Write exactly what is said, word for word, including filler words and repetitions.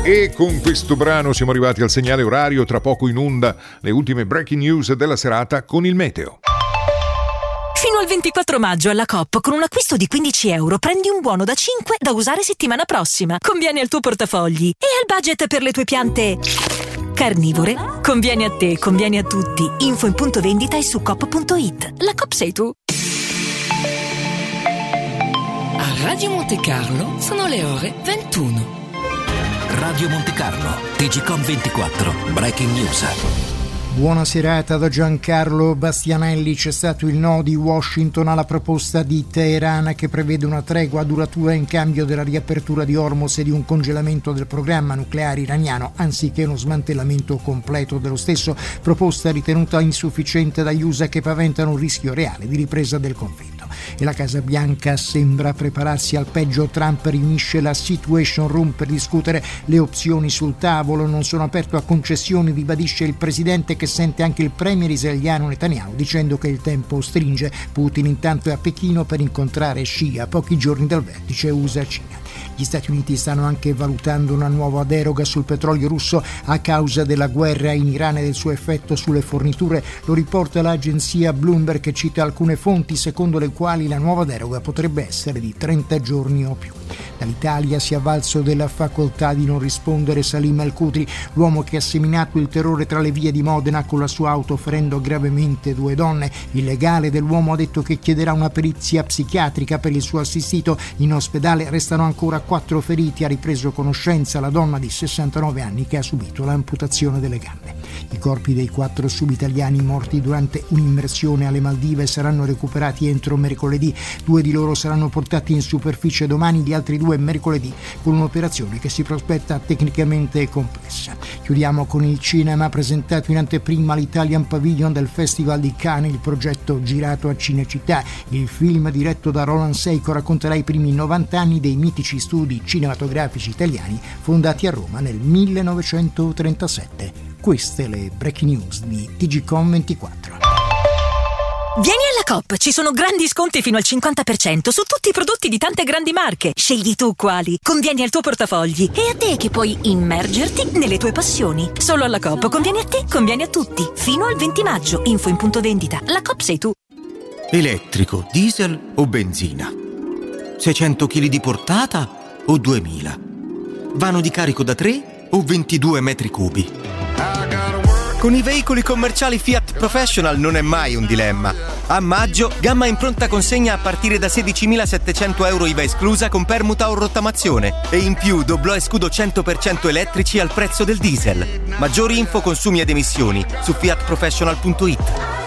E con questo brano siamo arrivati al segnale orario, tra poco in onda le ultime breaking news della serata con il meteo. Fino al ventiquattro maggio alla Coop con un acquisto di quindici euro prendi un buono da cinque da usare settimana prossima. Conviene al tuo portafogli e al budget per le tue piante carnivore. Conviene a te, conviene a tutti. Info in punto vendita e su coop punto it. La Coop sei tu. A Radio Monte Carlo sono le ore ventuno. Radio Monte Carlo, T G Com ventiquattro, Breaking News. Buona serata da Giancarlo Bastianelli. C'è stato il no di Washington alla proposta di Teheran che prevede una tregua duratura in cambio della riapertura di Hormuz e di un congelamento del programma nucleare iraniano anziché uno smantellamento completo dello stesso, proposta ritenuta insufficiente dagli U S A che paventano un rischio reale di ripresa del conflitto. E la Casa Bianca sembra prepararsi al peggio. Trump riunisce la Situation Room per discutere le opzioni sul tavolo. Non sono aperto a concessioni, ribadisce il presidente, che sente anche il premier israeliano Netanyahu dicendo che il tempo stringe. Putin intanto è a Pechino per incontrare Xi a pochi giorni dal vertice U S A-Cina. Gli Stati Uniti stanno anche valutando una nuova deroga sul petrolio russo a causa della guerra in Iran e del suo effetto sulle forniture. Lo riporta l'agenzia Bloomberg, che cita alcune fonti secondo le quali la nuova deroga potrebbe essere di trenta giorni o più. Dall'Italia si è avvalso della facoltà di non rispondere Salim El-Kudri, l'uomo che ha seminato il terrore tra le vie di Modena con la sua auto ferendo gravemente due donne. Il legale dell'uomo ha detto che chiederà una perizia psichiatrica per il suo assistito. In ospedale restano ancora quattro feriti. Ha ripreso conoscenza la donna di sessantanove anni che ha subito l'amputazione delle gambe. I corpi dei quattro subitaliani morti durante un'immersione alle Maldive saranno recuperati entro mercoledì. Due di loro saranno portati in superficie domani, gli altri due mercoledì, con un'operazione che si prospetta tecnicamente complessa. Chiudiamo con il cinema. Presentato in anteprima all'Italian Pavilion del Festival di Cannes il progetto girato a Cinecittà. Il film, diretto da Roland Seiko, racconterà i primi novanta anni dei mitici studi cinematografici italiani fondati a Roma nel millenovecentotrentasette. Queste le breaking news di T G Com ventiquattro. Vieni alla Coop, ci sono grandi sconti fino al cinquanta per cento su tutti i prodotti di tante grandi marche. Scegli tu quali, convieni al tuo portafogli e a te che puoi immergerti nelle tue passioni. Solo alla Coop convieni a te, convieni a tutti. Fino al venti maggio, info in punto vendita. La Coop sei tu. Elettrico, diesel o benzina? seicento chili di portata o duemila? Vano di carico da tre o ventidue metri cubi? Con i veicoli commerciali Fiat Professional non è mai un dilemma. A maggio, gamma in pronta consegna a partire da sedicimilasettecento euro I V A esclusa con permuta o rottamazione. E in più doblò e scudo cento per cento elettrici al prezzo del diesel. Maggiori info, consumi ed emissioni su fiat professional punto it.